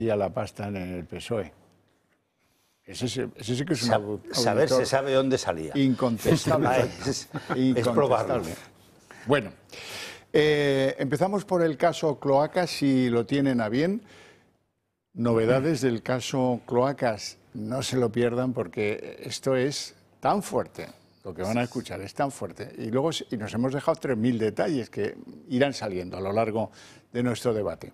a la pasta en el PSOE. Ese sí que es un Saber, se sabe dónde salía. Incontestable. Es probarlo. Bueno, empezamos por el caso Cloacas, si lo tienen a bien. Novedades del caso Cloacas, no se lo pierdan porque esto es tan fuerte. Lo que van a escuchar es tan fuerte. Y luego nos hemos dejado 3.000 detalles que irán saliendo a lo largo de nuestro debate.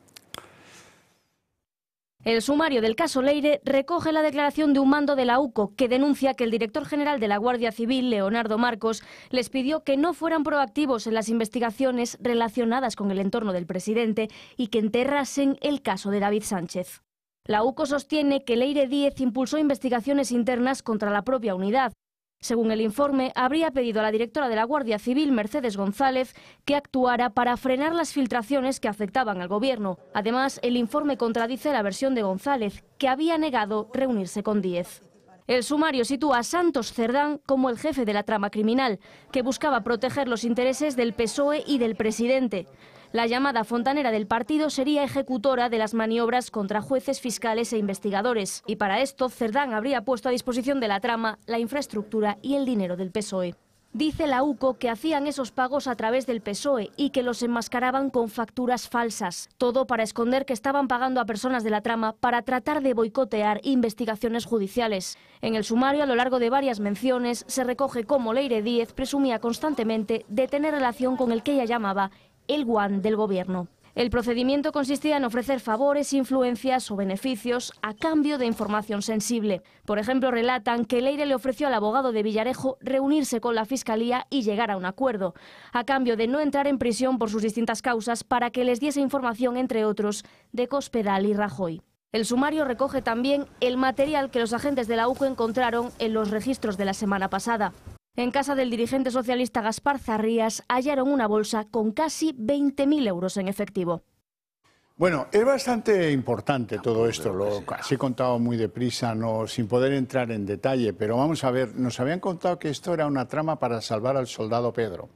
El sumario del caso Leire recoge la declaración de un mando de la UCO que denuncia que el director general de la Guardia Civil, Leonardo Marcos, les pidió que no fueran proactivos en las investigaciones relacionadas con el entorno del presidente y que enterrasen el caso de David Sánchez. La UCO sostiene que Leire Díez impulsó investigaciones internas contra la propia unidad. Según el informe, habría pedido a la directora de la Guardia Civil, Mercedes González, que actuara para frenar las filtraciones que afectaban al gobierno. Además, el informe contradice la versión de González, que había negado reunirse con Díez. El sumario sitúa a Santos Cerdán como el jefe de la trama criminal, que buscaba proteger los intereses del PSOE y del presidente. La llamada fontanera del partido sería ejecutora de las maniobras contra jueces, fiscales e investigadores. Y para esto, Cerdán habría puesto a disposición de la trama la infraestructura y el dinero del PSOE. Dice la UCO que hacían esos pagos a través del PSOE y que los enmascaraban con facturas falsas. Todo para esconder que estaban pagando a personas de la trama para tratar de boicotear investigaciones judiciales. En el sumario, a lo largo de varias menciones, se recoge cómo Leire Díez presumía constantemente de tener relación con el que ella llamaba el guan del gobierno. El procedimiento consistía en ofrecer favores, influencias o beneficios a cambio de información sensible. Por ejemplo, relatan que Leire le ofreció al abogado de Villarejo reunirse con la Fiscalía y llegar a un acuerdo, a cambio de no entrar en prisión por sus distintas causas para que les diese información, entre otros, de Cospedal y Rajoy. El sumario recoge también el material que los agentes de la UCO encontraron en los registros de la semana pasada. En casa del dirigente socialista Gaspar Zarrías hallaron una bolsa con casi 20.000 euros en efectivo. Bueno, es bastante importante todo esto, lo así he contado muy deprisa, sin poder entrar en detalle, pero vamos a ver, nos habían contado que esto era una trama para salvar al soldado Pedro.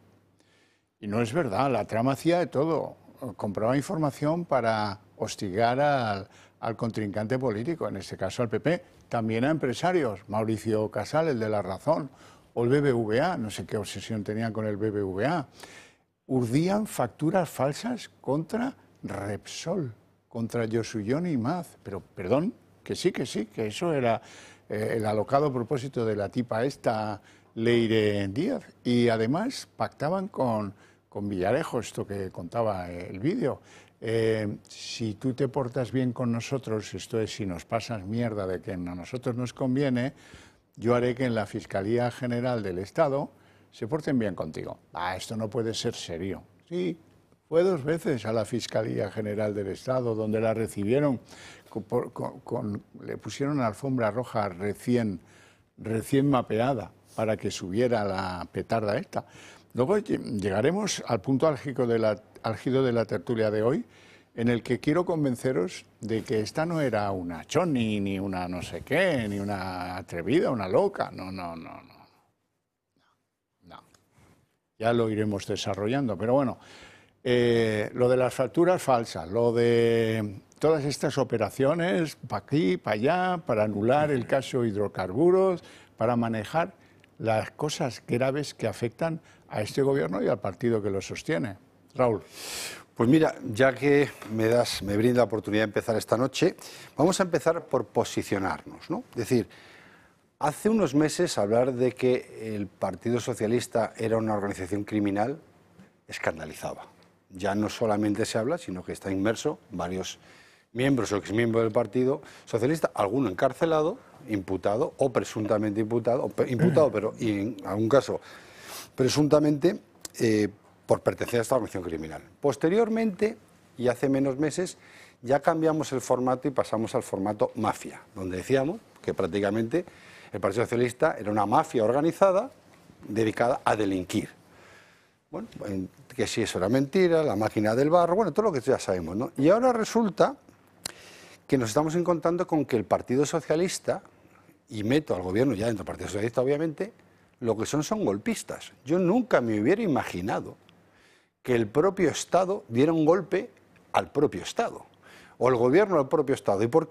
Y no es verdad, la trama hacía de todo, compraba información para hostigar al contrincante político, en este caso al PP, también a empresarios, Mauricio Casal, el de La Razón, o el BBVA, no sé qué obsesión tenían con el BBVA, urdían facturas falsas contra Repsol, contra Yosuyon y Maz. Pero, perdón, que sí, que eso era el alocado propósito de la tipa esta, Leire Díaz. Y además pactaban con Villarejo, esto que contaba el vídeo. Si tú te portas bien con nosotros, esto es, si nos pasas mierda de que a nosotros nos conviene, yo haré que en la Fiscalía General del Estado se porten bien contigo. Esto no puede ser serio. Sí, fue 2 veces a la Fiscalía General del Estado, donde la recibieron, le pusieron una alfombra roja recién mapeada para que subiera la petarda esta. Luego llegaremos al punto álgido de la tertulia de hoy, en el que quiero convenceros de que esta no era una choni, ni una no sé qué, ni una atrevida, una loca. No. Ya lo iremos desarrollando. Pero bueno, lo de las facturas falsas, lo de todas estas operaciones, para aquí, para allá, para anular el caso hidrocarburos, para manejar las cosas graves que afectan a este gobierno y al partido que lo sostiene. Raúl. Pues mira, ya que me brinda la oportunidad de empezar esta noche, vamos a empezar por posicionarnos, ¿no? Es decir, hace unos meses hablar de que el Partido Socialista era una organización criminal escandalizaba. Ya no solamente se habla, sino que está inmerso varios miembros o exmiembros del Partido Socialista, alguno encarcelado, imputado o presuntamente imputado, pero en algún caso presuntamente por pertenecer a esta organización criminal. Posteriormente, y hace menos meses, ya cambiamos el formato y pasamos al formato mafia, donde decíamos que prácticamente el Partido Socialista era una mafia organizada dedicada a delinquir. Bueno, que si eso era mentira, la máquina del barro, bueno, todo lo que ya sabemos, ¿no? Y ahora resulta que nos estamos encontrando con que el Partido Socialista, y meto al gobierno ya dentro del Partido Socialista, obviamente, lo que son golpistas. Yo nunca me hubiera imaginado que el propio Estado diera un golpe al propio Estado. o el gobierno del propio Estado. ¿Y por